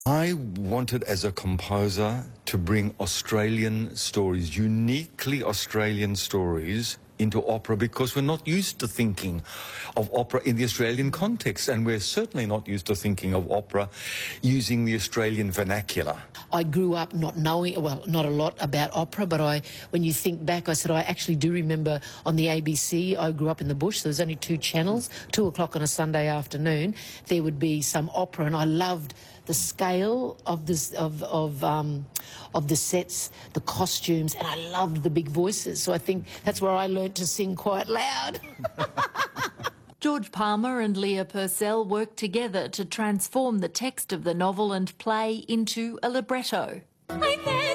I wanted, as a composer, to bring Australian stories, uniquely Australian stories, into opera because we're not used to thinking of opera in the Australian context, and we're certainly not used to thinking of opera using the Australian vernacular. I grew up not knowing, well, not a lot about opera, but when you think back, I said I actually do remember on the ABC, I grew up in the bush, there was only 2 channels, 2 o'clock on a Sunday afternoon, there would be some opera, and I loved the scale of this of the sets, the costumes, and I loved the big voices. So I think that's where I learnt to sing quite loud. George Palmer and Leah Purcell worked together to transform the text of the novel and play into a libretto.